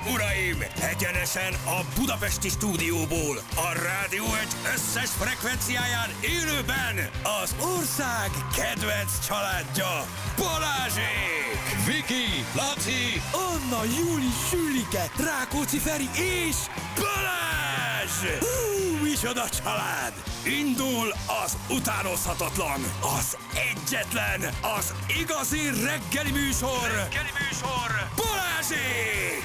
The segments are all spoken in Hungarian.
uraim, egyenesen a budapesti stúdióból, a Rádió egy összes frekvenciáján élőben az ország kedvenc családja, Balázsék! Viki, Laci, Anna, Júli, Sülike, Rákóczi Feri és Balázs! Micsoda család! Indul az utánozhatatlan, az egyetlen, az igazi reggeli műsor, Balázsék!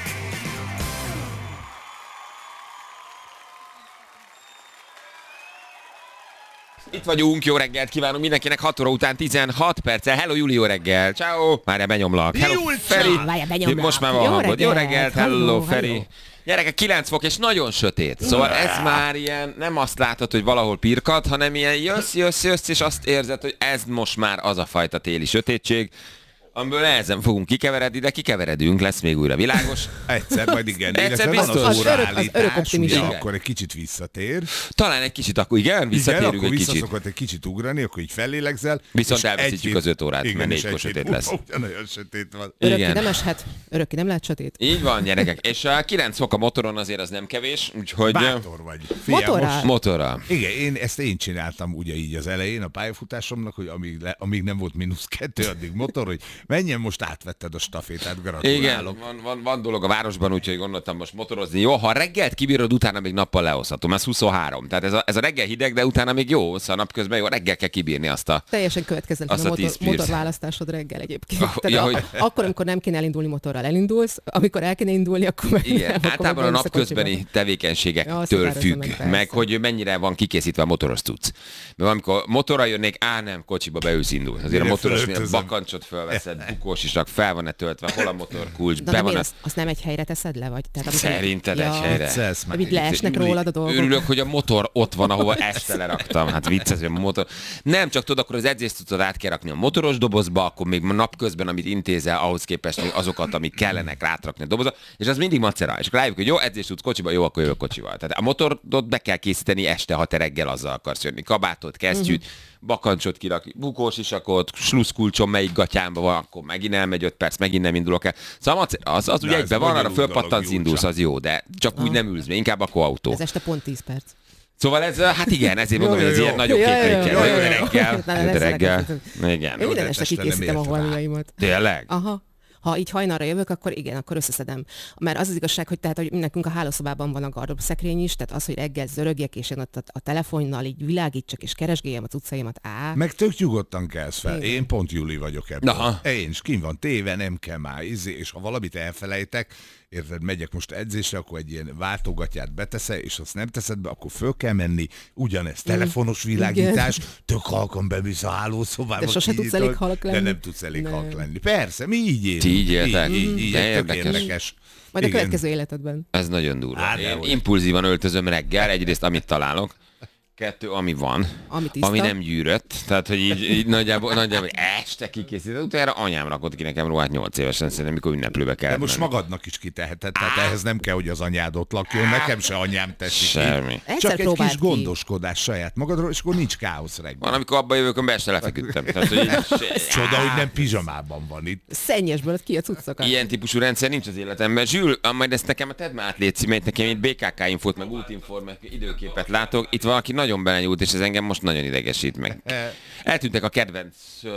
Itt vagyunk, jó reggelt kívánunk mindenkinek, 6 óra után 16 perccel. Hello Júli, jó reggel. Ciao. Várjál, benyomlak. Hello Feri. Benyomlak. Most már van hangod. Jó reggelt, hello Feri. Hello. Gyerekek, 9 fok és nagyon sötét. Szóval ez már ilyen, nem azt látod, hogy valahol pirkat, hanem ilyen jössz, és azt érzed, hogy ez most már az a fajta téli sötétség, amiből nehezen fogunk kikeveredni, de kikeveredünk, lesz még újra világos. Egyszer, majd igen. Egyszer Illetve van biztos. az óraállítás, örök optimista. ugye Igen. akkor egy kicsit visszatér. Talán egy kicsit, akkor igen, visszatérünk akkor egy kicsit. visszaszokott egy kicsit ugrani, akkor így fellélegzel. Viszont és elveszítjük az 5 órát, igen, mert és 4-kor egy sötét hét lesz. múlva ugyanolyan sötét van. Örökké Igen. nem eshet, örökké nem lehet sötét. Így van, gyerekek. És a 9 fok a motoron azért az nem kevés, úgyhogy... Bátor vagy. Figyelj, Motorral? most- Motorral. Igen, ezt én csináltam ugye így az elején a pályafutásomnak, hogy amíg nem volt -2, addig motor, hogy menjen, most átvetted a stafétát, Igen, gratulálok. van dolog a városban, úgyhogy gondoltam most motorozni. Jó, ha reggelt kibírod, utána még nappal lehozhatom. Ez 23. Tehát ez a reggel hideg, de utána még jó, szóval napközben jó, reggel kell kibírni azt a... Teljesen következetlen Azt a a 10 perc. motorválasztásod reggel egyébként. Ja, Tehát akkor, amikor nem kéne elindulni motorral, elindulsz, amikor el kéne indulni, akkor meg Igen, nem, akkor általában a beülsz kocsiba. napközbeni tevékenységektől Ja, szuper, ez függ, meg meg persze. hogy mennyire van kikészítve a motoros cucc. Mert amikor motorral jönnék, nem, kocsiba beülsz, indul. Azért a Mire motoros fölöltözöm. bakancsot fölveszed, bukós isak, fel van-e töltve, hol a motorkulcs, De be nem van én a... azt nem egy helyre teszed le, vagy? Tehát, amikor- Szerinted egy helyre? Viccelsz már. Vagy leesnek Júli, rólad a dolgok. Örülök, hogy a motor ott van, ahova este leraktam. Hát vicces, hogy a motor... Nem, csak tudod, akkor az edzést tudod át kell rakni a motoros dobozba, akkor még napközben, amit intézel, ahhoz képest még azokat, amik kellenek rátrakni a dobozba, és az mindig macera. És akkor rájövök, hogy jó, edzést tudsz kocsiba, jó, akkor jövök kocsival. Tehát a motorot be kell készíteni este, ha te reggel azzal akarsz jönni. Kabátot, kesztyűt, bakancsot kirakni, bukós isakot, sluszkulcsom melyik gatyámba van, akkor megint elmegy 5 perc, megint nem indulok el. Szóval az De ugye ez egyben van, arra bonyolult dolog, fölpattansz, Júlcsa. indulsz, az jó, de csak úgy nem ülsz, inkább akkor autó. Ez este pont 10 perc. Szóval ez, hát igen, ezért mondom, hogy ez jó. ilyen nagyobb Jó, jó, képlékkel. jó, Jó jó, jó. reggel. Na, Jó ne reggel. szeretem. Igen. Én minden de este este nem kikészítem a érte rá. holmiaimat. Tényleg? Aha. Ha így hajnalra jövök, akkor igen, akkor összeszedem. Mert az az igazság, hogy tehát, hogy nekünk a hálószobában van a gardróbszekrény is, tehát az, hogy reggel zörögjek, és én ott a telefonnal így világítsak, és keresgéljem a cuccaimat, Meg tök nyugodtan kelsz fel. Igen. Én pont Júli vagyok ebben. Aha. Én is kin van téve, nem kell már és ha valamit elfelejtek, érted, megyek most edzésre, akkor egy ilyen váltógatját beteszel, és azt nem teszed be, akkor föl kell menni, ugyanez telefonos világítás, tök halkan bemész a hálószobába. De sose tudsz kinyitod, elég halk lenni? De nem tudsz elég Nem. halk lenni. Persze, mi így élünk. Ti így éltek? Így, De tök érdekes. érdekes. Majd a Igen. következő életedben. Ez nagyon durva. Hát, Én dehogy. impulzívan öltözöm reggel, egyrészt amit találok, 2, ami van, Ami tiszta. ami nem gyűrött, tehát hogy így nagyjából este kikészített, utána anyám rakott ki nekem ruhát 8 évesen, szerintem, mikor ünneplőbe kell De most menni. magadnak is kiteheted, tehát ehhez nem kell, hogy az anyád ott lakjon, nekem se anyám teszi ki. Semmi. Egyszer Csak egy próbáld kis ki. gondoskodás saját magadról, és akkor nincs káosz reggel. Van, amikor abba jövök, amikor este lefeküdtem. Tehát, hogy Csoda, hogy nem pizsamában van itt. Szennyesből ki a cuccokat. ilyen típusú rendszer nincs az életemben. Zsül, majd ezt nekem tedd már át, légy mert nekem itt BKK infót, meg útinform, meg időképet látok. Itt valaki nagyon belenyúlt, és ez engem most nagyon idegesít meg. Eltűntek a kedvenc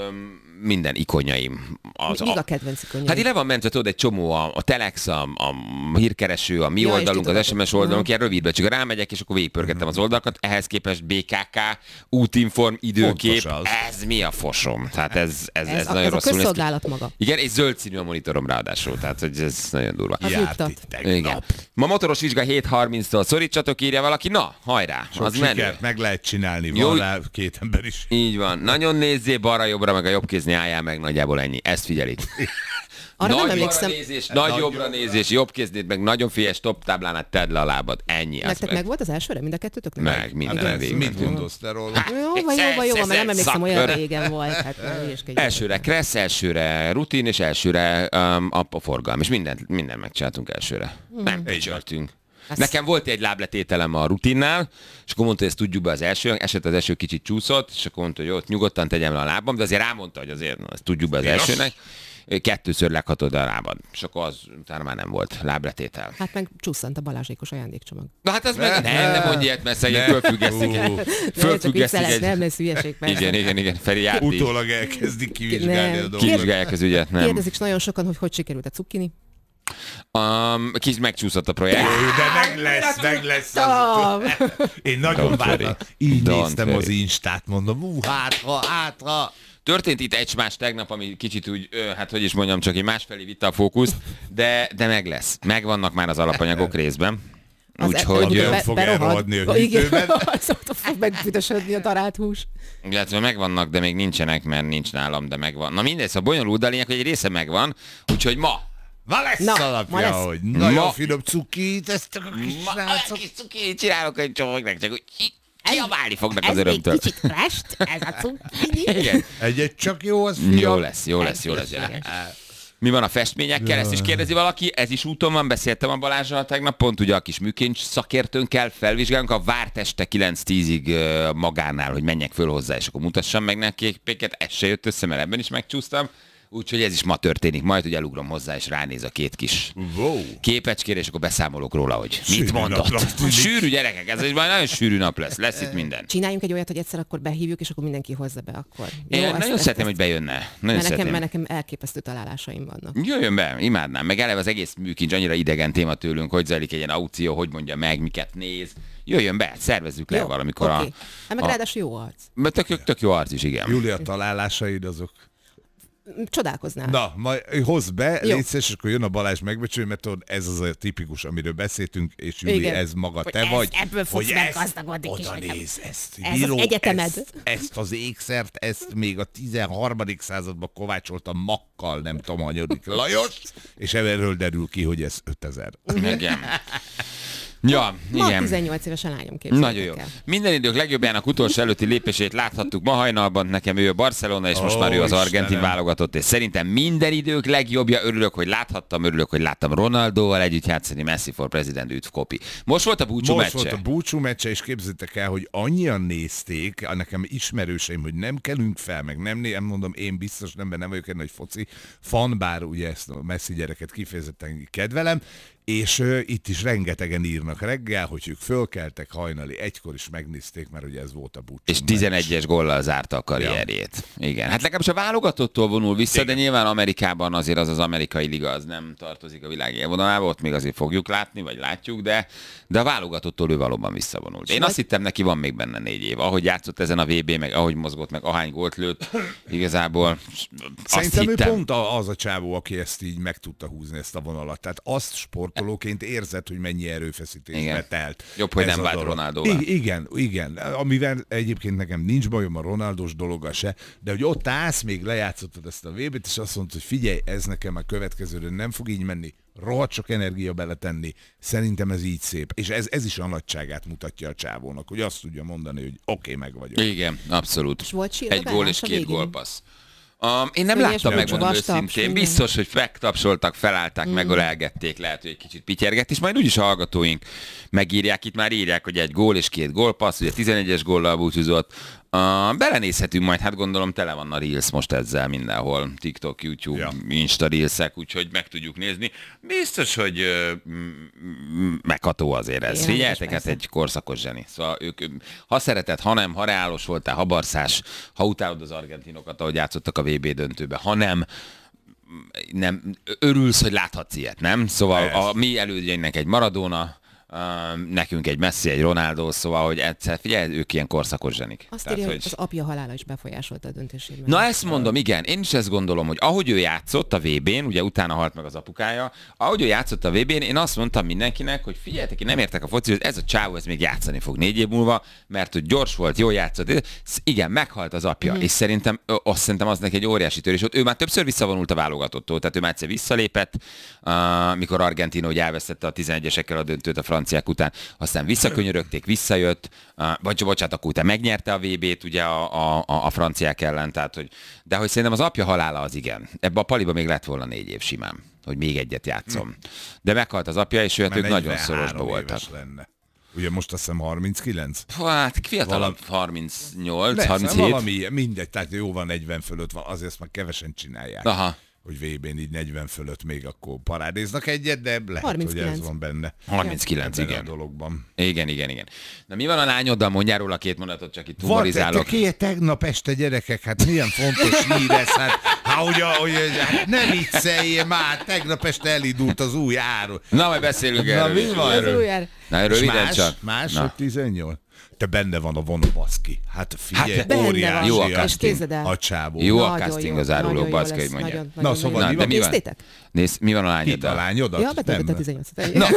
minden ikonjaim. Míg a kedvenc ikonjaim? Hát így le van mentve, tudod, egy csomó a Telex, a hírkereső, a mi Ja, és oldalunk, tudod, az SMS oldalunk, aha. ilyen rövidbe, csak rámegyek, és akkor végigpörgettem az oldalakat. Ehhez képest BKK, útinform, időkép, Fontos az. ez mi a fosom? Tehát ez ez nagyon a rosszul néz ki. közszolgálat maga. Igen, és zöld színű a monitorom ráadásul, tehát hogy ez nagyon durva. Az Járt nyugtat. itt tegnap. Igen. Ma motoros vizsga 7:30-tól szorítsatok, írja valaki. Na, hajrá, Sok az menő. sikert meg lehet csinálni, Jó. van rá 2 ember is. Így van. Nagyon nézzé balra-jobbra, meg a jobb kézni álljál meg, nagyjából ennyi. Ezt figyelik. Arra nem Nagy emlékszem. balra nézés, nagy jobbra nézés, jobb kéznéd, meg nagyon fies top táblán át tedd le a lábad. Ennyi. azt Nektek meg volt az elsőre, mind a kettőtöknek? Meg minden Hát végig. mit gondolsz te róla? Jó, mert nem emlékszem, olyan Szakkör. régen volt. Hát, ne hülyeskedj. Elsőre kressz, elsőre rutin, és elsőre a forgalom. És mindent megcsináltunk elsőre. Nem becsöltünk. Nekem volt egy lábletételem a rutinnál, és akkor mondta, hogy ezt tudjuk be az első, esett az első kicsit csúszott, és akkor mondta, hogy jó, ott nyugodtan tegyem le a lábam, de azért rámondta, hogy azért ezt tudjuk be az elsőnek. 2-ször leghatod a lábad. És akkor az utána már nem volt lábletétel. Hát meg csusszant a balázsékos ajándékcsomag. Na hát az meg nem mondj ilyet, mert szegény fölfüggesztik Nem lesz hülyeség. Igen, Feri játék. Utólag elkezdik kivizsgálni a dolgot. Kivizsgálják az ügyet, nem. Kérdezik nagyon sokan, hogy sikerült a cukkini. Kis megcsúszott a projekt. De meg lesz. Én nagyon vártam. Így néztem az Instát, mondom, hátra. Történt itt egymás tegnap, ami kicsit úgy, hát hogy is mondjam, csak egy másfelé vitte a fókuszt, de meg lesz. Megvannak már az alapanyagok részben. Úgyhogy... Nem fog elrohadni a hűtőben. Fog megbüdösödni a darált hús. Illetve megvannak, de még nincsenek, mert nincs nálam, de megvan. Na mindegy, szóval bonyolult, de lényeg, hogy egy része megvan, úgyhogy ma alapja, hogy nagyon finom cukit, ezt a kis srácok. Kis cukit csinálok egy csomagnak, csak úgy kiabálni fognak az örömtől. Ez még kicsit rest, ez a cukkini. Igen. Egy csak jó az fiam. Jó lesz, gyerekek. Mi van a festményekkel? Ezt is kérdezi valaki. Ez is úton van, beszéltem a Balázsral tegnap, pont ugye a kis műkincs szakértőnkkel felvizsgálunk a várt este 9-10-ig magánál, hogy menjek föl hozzá, és akkor mutassam meg neki péket. Ez se jött össze, mert ebben is megcsúsztam. Úgyhogy ez is ma történik, majd hogy elugrom hozzá, és ránéz a két kis képecskére, és akkor beszámolok róla, hogy mit mondott. Sűrű gyerekek, ez egy majd nagyon sűrű nap lesz itt minden. Csináljunk egy olyat, hogy egyszer akkor behívjuk, és akkor mindenki hozza be akkor. Jó, én nagyon szeretném, hogy bejönne. Mert nekem elképesztő találásaim vannak. Jöjjön be, imádnám. Meg eleve az egész műkincs annyira idegen téma tőlünk, hogy zajlik egy ilyen aukció, hogy mondja meg, miket néz. Jöjjön be, szervezzük le valamikor. Okay. Meg ráadásul jó arc. Tök jó arc is, igen. Júlia, találásaid azok? Csodálkoznál. Na, majd hozd be, légy szíves, és akkor jön a Balázs megbecsülni, mert tudod, ez az a tipikus, amiről beszéltünk, és Júli, ez maga te vagy. Ebből fogsz meggazdagodni. Oda néz, ezt ez az egyetemed. Ezt az ékszert, ezt még a 13. században kovácsolta Makkal, nem tudom, hanyadik Lajos, és erről derül ki, hogy ez 5000. Igen. Ja, ma igen. 18 éves a lányom, képzeljétek. Nagyon jó. Minden idők legjobbjának utolsó előtti lépését láthattuk ma hajnalban. Nekem ő a Barcelona, és most már ő az argentin válogatott, és szerintem minden idők legjobbja. Örülök, hogy láttam Ronaldóval együtt játszani. Messi for President, üdv Kopi. Most volt a búcsú meccse. Most volt a búcsú meccse, és képzeljétek el, hogy annyian nézték, nekem ismerőseim, hogy nem kelünk fel, meg nem mondom, én biztos nem vagyok egy nagy foci fan, bár ugye ezt a Messi gyereket kifejezetten kedvelem, és itt is rengetegen írnak reggel, hogy ők fölkeltek hajnali 1-kor is megnézték, mert ugye ez volt a búcsú. És 11-es góllal zárta a karrierjét. Ja. Igen. Hát legalábbis a válogatottól vonul vissza, igen. De nyilván Amerikában azért az amerikai liga az nem tartozik a világ élvonalába, ott még azért fogjuk látni, vagy látjuk, de a válogatottól ő valóban visszavonult. Én azt hittem, neki van még benne 4 év. Ahogy játszott ezen a VB, meg ahogy mozgott, meg ahány gólt lőtt, igazából szerintem ő pont az a csávó, aki ezt így meg tudta húzni, ezt a vonalat. Tehát azt sportolóként érzed, hogy mennyi erőfeszítésbe telt. Jobb, hogy nem vált Ronaldóval. Igen. Amivel egyébként nekem nincs bajom a Ronaldós dologgal se, de hogy ott állsz, még lejátszottad ezt a VB-t, és azt mondod, hogy figyelj, ez nekem a következőre nem fog így menni, rohadt sok energia beletenni, szerintem ez így szép. És ez is a nagyságát mutatja a csávónak, hogy azt tudja mondani, hogy oké, meg vagyok. Igen, abszolút. És volt egy gól és 2 gólpassz. Én nem láttam, megmondom őszintén. Biztos, hogy megtapsoltak, felállták, megölelgették, lehet, hogy egy kicsit pityergett, és majd úgyis a hallgatóink megírják, itt már írják, hogy 1 gól és 2 gólpassz, ugye 11-es góllal búcsúzott. Belenézhetünk majd, hát gondolom tele van a Reels most ezzel mindenhol, TikTok, YouTube, Insta Reelsek, úgyhogy meg tudjuk nézni. Biztos, hogy megható azért ez. Figyeljetek, hát egy korszakos zseni. Szóval ők, ha szereted, ha nem, ha reálos voltál, ha barszás, ha utálod az argentinokat, ahogy játszottak a VB döntőbe, ha nem örülsz, hogy láthatsz ilyet, nem? Szóval a mi elődjeinknek egy Maradona, nekünk egy Messi, egy Ronaldo, szóval, hogy egyszer, figyelj, ők ilyen korszakos zsenik. Azt írja, hogy az apja halála is befolyásolta a döntésében. Na ezt mondom, igen, én is ezt gondolom, hogy ahogy ő játszott a VB-n, ugye utána halt meg az apukája, ahogy ő játszott a VB-n, én azt mondtam mindenkinek, hogy figyeljetek, én nem értek a focihoz, ez a csávó, ez még játszani fog 4 év múlva, mert hogy gyors volt, jól játszott. Igen, meghalt az apja, és szerintem az neki egy óriási törés volt. Ő már többször visszavonult a válogatottól, tehát ő már egyszer visszalépett, mikor Argentina ugye elvesztette a 11-esekkel a döntőt a franciák után, aztán visszakönyörögték, visszajött, bocsánat, akkor utána megnyerte a VB-t ugye a franciák ellen, tehát, de hogy szerintem az apja halála az igen. Ebbe a paliba még lett volna 4 év simán, hogy még egyet játszom. De meghalt az apja, és ők nagyon szorosba voltak. Lenne. Ugye most azt hiszem 39? Hát fiatalabb 38, 37. Valami, mindegy, tehát jó van 40 fölött van, azért ezt már kevesen csinálják. Aha. hogy VB-n így 40 fölött még akkor parádéznak egyet, de lehet, 39. hogy ez van benne. 39, Ebben a igen. dologban. Igen. Na mi van a lányoddal? Mondjál róla 2 mondatot, csak itt Van, humorizálok. tegnap este gyerekek, hát milyen fontos hír ez, hát ne vicceljél már, tegnap este elindult az új áru. Na, majd beszélünk erről. mi is. van Az erről? új ár. Na, röviden más, csak. Más, Na. hogy 18. Te benne van a vonó, baszki. Hát figyelj, Hát benne van. óriási Jó a a- casting. És képzeld el. a csávó. Jó a Nagyon casting jó, az áruló, nagyon jó baszki, lesz, hogy mondja. nagyon, Na, nagyon szóval jó. mi Na, van? de mi van? Néztétek? Nézd, mi van a Itt a lányoddal? lányodat? Ja, betöltött a Nem. 18-at. Na,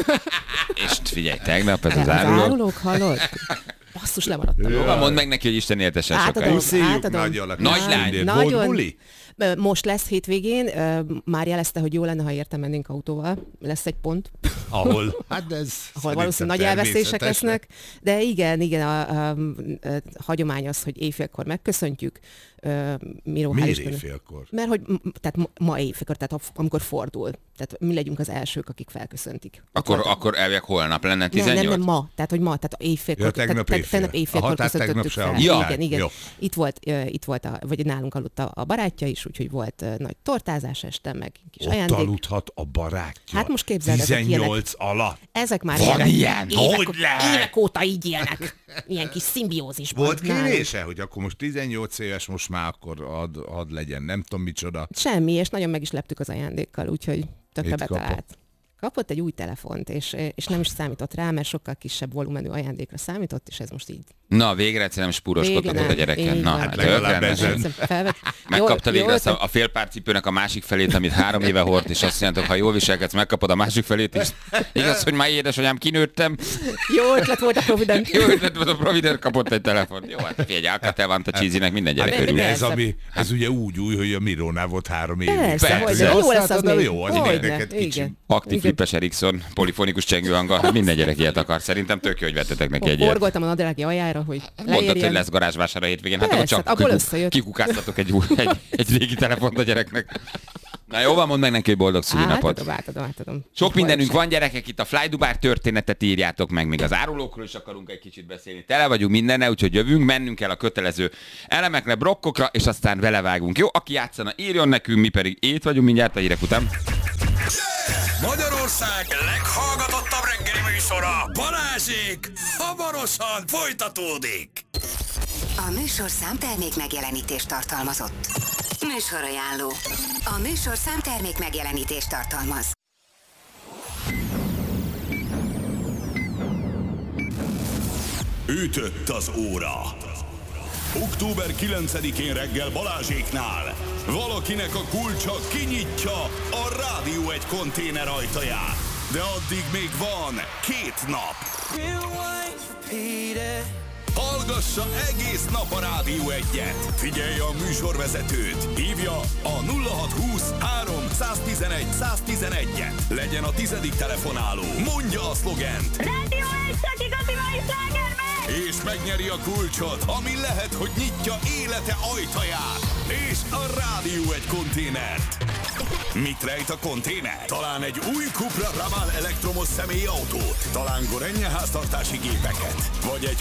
és figyelj, tegnap ez az Az áruló. árulók, hallod? Basszus, lemaradtam. Jóval mondd meg neki, hogy Isten éltessen sokáig. Puszíjuk Átadom. nagyon a Nagy kis lány. tündért. Volt Nagyon. buli? Most lesz hétvégén, már jelezte, hogy jó lenne, ha értem mennénk autóval. Lesz egy pont, Ahol? Hát ez ahol valószínűleg nagy elvesztések lesznek. De igen, a hagyomány az, hogy éjfélkor megköszöntjük. Miró, hál' Miért Istennek. éjfélkor? Mert hogy tehát ma éjfélkor, tehát amikor fordul. Tehát mi legyünk az elsők, akik felköszöntik. Akkor elvileg holnap lenne Nem, 18? nem, ma. Tehát, hogy ma, tehát éjfélkor. Ja, tegnap éjfél. Tegnap éjfélkor Aha, tehát tegnap köszöntöttük se fel. aludtál. Igen. Jó. Itt volt vagy nálunk aludt a barátja is, úgyhogy volt nagy tortázás este, meg kis Ott ajándék. aludhat a barátja. Hát most képzeld, ezek 18 alatt. Ezek már Van ilyen? Hogy lehet? évek óta így élnek. Ilyen kis szimbiózisban. Volt nálunk. kérése, hogy akkor most 18 éves, most már akkor ad legyen, nem tudom micsoda. Semmi, és nagyon meg is leptük az ajándékkal, úgyhogy tökre Mit betalált. Kapott egy új telefont, és nem is számított rá, mert sokkal kisebb volumenű ajándékra számított, és ez most így. Na, végre egyszerűen spúroskodtatok a gyereken. Így Na, van. hát legalább tök rendes. ezen. Megkapta végre azt a félpárcipőnek a másik felét, amit 3 éve hord, és azt mondjátok, ha jól viselkedsz, megkapod a másik felét is. Igaz, hogy már édesanyám, kinőttem. Jó ötlet volt a Provident. Jó ötlet volt, a Provider kapott egy telefont. Jó, hát figyelj, Alcatel van a cheesy-nek minden gyerek Hát, örül. de Ez, Persze. ez ugye úgy új, hogy a Mirónál volt 3 évig. Persze, hogy de jó lesz az Használtad, de még. jó, az Hogyne, érdeket kicsi. igen. Aktív Igen. flippes Ericsson, polifonikus csengőhanggal, hát minden gyerek ilyet akar. Szerintem tök jó, hogy vettetek neki egy ilyet. Forgoltam a nadrági aljára, hogy Mondtad, hogy leérjen. lesz garázsvásár a hétvégén. Hát akkor Persze, csak hát abból összejött. kikukáztatok egy régi telefont a gyereknek. Na jó, van, mondd meg neki, hogy boldog szülinapot. Átadom. Sok mindenünk van, gyerekek, itt a Fly Dubai történetet írjátok meg, még az árulókról is akarunk egy kicsit beszélni. Tele vagyunk mindennel, úgyhogy jövünk, mennünk kell a kötelező elemekre, blokkokra, és aztán belevágunk. Jó, aki játszana, írjon nekünk, mi pedig itt vagyunk mindjárt a hírek után. Magyarország leghallgatottabb reggeli műsora, Balázsék, hamarosan folytatódik. A műsorszám termék megjelenítést tartalmazott. Műsorajánló. A műsorszám termék megjelenítést tartalmaz. Ütött az óra. Október 9-én reggel Balázséknál valakinek a kulcsa kinyitja a Rádió 1 konténer ajtaját. De addig még van 2 nap. Hallgassa egész nap a Rádió 1-et. Figyelje a műsorvezetőt. Hívja a 0620 311 111-et. Legyen a 10. telefonáló. Mondja a szlogent. Rádió 1, csak igazi mai sláger meg! És megnyeri a kulcsot, ami lehet, hogy nyitja élete ajtaját. És a Rádió 1 konténert. Mit rejt a konténer? Talán egy új Cupra Raval elektromos személyautót, talán Gorenje háztartási gépeket, vagy egy